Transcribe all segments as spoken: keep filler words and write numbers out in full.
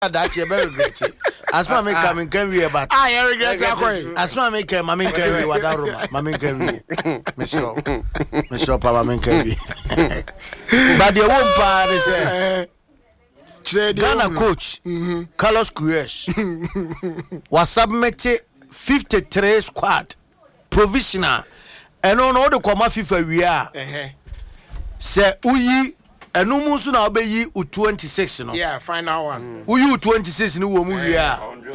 that you very regret it. As my make coming can we about I regret that. As my make my make can we what that my make can we. Mister Mister Papa make can we. But the one part is uh, Ghana coach mm-hmm. Carlos Queiroz was submitted fifty-three squad provisional and on all the comma FIFA we are say uyi enu musu na obeyi u twenty-six no yeah final one uyi u twenty-six ni wo mu we are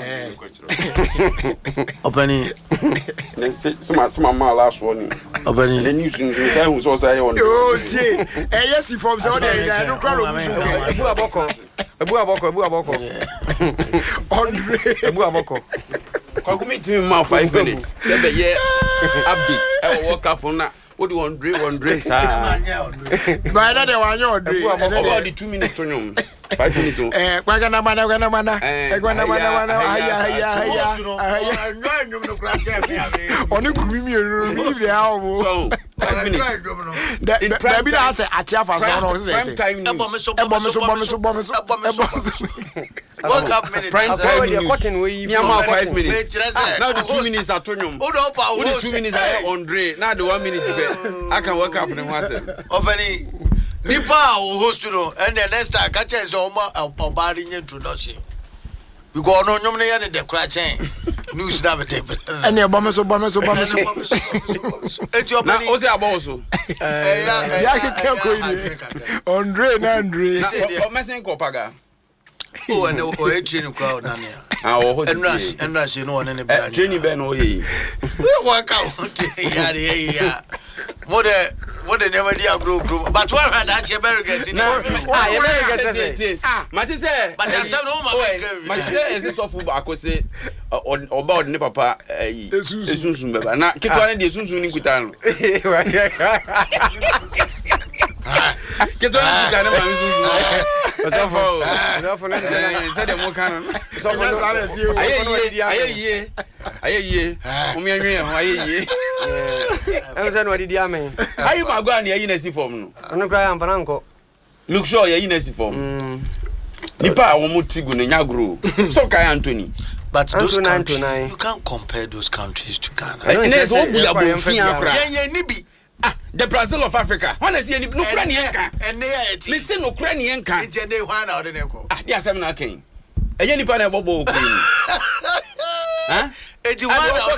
openi some some ma last one openi the news you say who so say on oh je eh yes from say dey no crowd ebu aboko ebu aboko ebu aboko Andre ebu aboko kwa kumi team ma five minutes say be yeah update e work up na what do one drink one drink ah by that dey wan your drink about the two minutes to nyom five minutes eh kwagana mana kwagana mana eh kwagana mana mana aya aya aya aya nyom no kra chef ya be oni kumi mi ru mi bi awo so five minutes da bi na say atia fa so no prime time e bo me so e bo me so bo me so bo me so e bo me so World Cup minutes. Prime time news. Cotton we five minutes. Now the two minutes are Tonyum. Who don't power? The two minutes are Andre. Now the one minute I can work up in the Openi Nipa o host no and the next time catch is oma obari introduction. We go no nyom na ya the cra chain. News na be table. And e bo me so bo me so bo me so. Eti openi. Na o say about so. Eh ya ya ke ko ni. Andre na Andre. O mesen ko paga. Oh, and oh, a training crowd, Nania. Ah, oh, and rush, and rush, you know, and any brand. Training Ben, oh, ye. Work out. Yeah, yeah. What a what a never dear group. But what had that you better get in? Ah, you better get it. Matisse, but I said, oh, my Matisse is so full. I could say about the papa. It's soon, but not Kitana, the soon in Kutan. Get on, Ghana. So for no for say dem kan no so for aye aye aye aye o me anwen ho aye aye eh say no didi amen aye magwa na ayi na si form no no cry am franco look sure ayi na si form nipa a wo mutigu na nyagro so kai Anthony but those countries you can't compare those countries to Ghana and it's all buya bonfia akra yeah yeah ni bi ah the Brazil of Africa when I see any no kra ni enka and they me say no kra ni enka nti dey hwan na odene ko ah dia sem na kan enye nipa na bobo ko ni ha eji hwan na